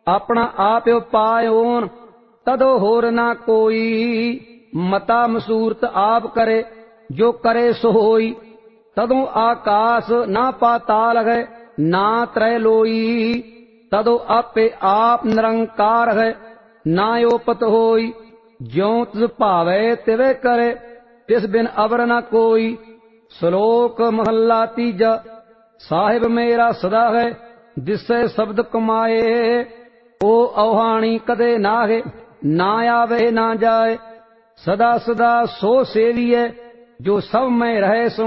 ਆਪਣਾ ਆਪ ਉਪਾਇਓਨ ਤਦੋ ਹੋਰ ਨਾ ਕੋਈ। ਮਤਾ ਮਸੂਰਤ ਆਪ ਕਰੇ ਜੋ ਕਰੇ ਸੋ ਹੋਈ। ਤਦੋਂ ਆਕਾਸ ਨਾ ਪਾਤਾਲ ਹੈ ਨਾ ਤ੍ਰੈ ਲੋਈ। ਤਦੋਂ ਆਪੇ ਆਪ ਨਿਰੰਕਾਰ ਹੈ ਨਾ ਓਪਤ ਹੋਈ। ਜਿਉ ਤਿਸ ਭਾਵੈ ਤਿਵੇਂ ਕਰੇ ਤਿਸ ਬਿਨ ਅਵਰ ਨ ਕੋਈ। ਸ਼ਲੋਕ ਮਹੱਲਾ ਤੀਜਾ। ਸਾਹਿਬ ਮੇਰਾ ਸਦਾ ਹੈ ਦਿਸੈ ਸ਼ਬਦ ਕਮਾਏ। ਉਹ ਔਹਾਣੀ ਕਦੇ ਨਾਹੇ ਨਾ ਆਵੇ ਨਾ ਜਾਏ। ਸਦਾ ਸਦਾ ਸੋ ਸੇਵੀਐ ਜੋ ਸਭ ਮੈਂ ਰਹੇ ਸੋ